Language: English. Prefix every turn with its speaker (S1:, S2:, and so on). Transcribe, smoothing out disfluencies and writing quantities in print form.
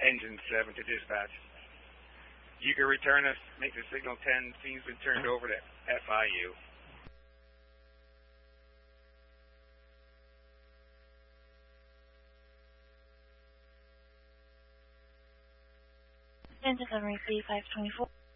S1: Engine 7 to dispatch. You can return us, make the signal 10, scene's been turned over to FIU.
S2: Discovery C524.